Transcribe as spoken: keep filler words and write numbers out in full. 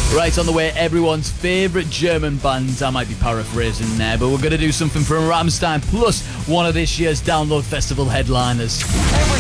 Right on the way, everyone's favourite German band. I might be paraphrasing there, but we're going to do something from Rammstein, plus one of this year's Download Festival headliners.